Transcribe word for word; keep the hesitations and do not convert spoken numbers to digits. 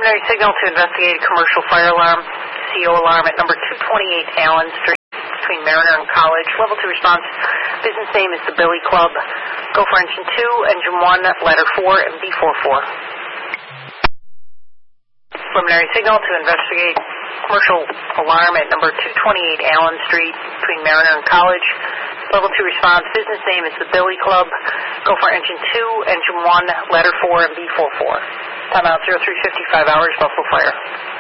Preliminary signal to investigate a commercial fire alarm, C O alarm at number two twenty-eight Allen Street between Mariner and College. Level two response. Business name is the Billy Club. Go for engine two, engine one, ladder four, and B forty-four. Preliminary signal to investigate commercial alarm at number two twenty-eight Allen Street between Mariner and College. Level two response. Business name is the Billy Club. Go for engine two, engine one, ladder four, and B forty-four. Timeout zero three fifty-five hours, Buffalo Fire.